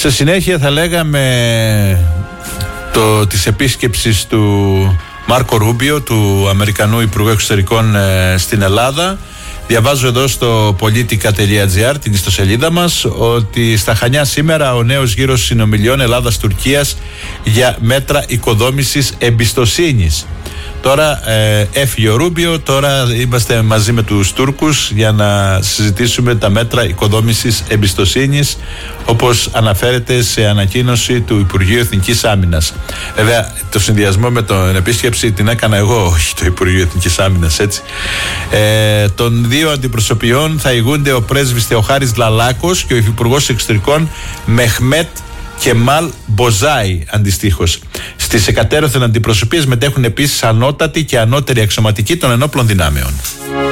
Σε συνέχεια θα λέγαμε της επίσκεψης του Μάρκο Ρούμπιο, του Αμερικανού Υπουργού Εξωτερικών στην Ελλάδα. Διαβάζω εδώ στο politica.gr, την ιστοσελίδα μας, ότι στα Χανιά σήμερα ο νέος γύρος συνομιλιών Ελλάδας-Τουρκίας για μέτρα οικοδόμησης εμπιστοσύνης. Τώρα έφυγε ο Ρούμπιο, τώρα είμαστε μαζί με τους Τούρκους για να συζητήσουμε τα μέτρα οικοδόμησης εμπιστοσύνης, όπως αναφέρεται σε ανακοίνωση του Υπουργείου Εθνικής Άμυνας. Βέβαια, το συνδυασμό με την επίσκεψη την έκανα εγώ, όχι το Υπουργείο Εθνικής Άμυνας, έτσι. Των δύο αντιπροσωπιών θα ηγούνται ο πρέσβης Θεοχάρης Λαλάκος και ο Υφυπουργός Εξωτερικών Μεχμέτ Κεμάλ Μποζάι αντιστοίχως. Στις εκατέρωθεν αντιπροσωπείες μετέχουν επίσης ανώτατοι και ανώτεροι αξιωματικοί των ενόπλων δυνάμεων.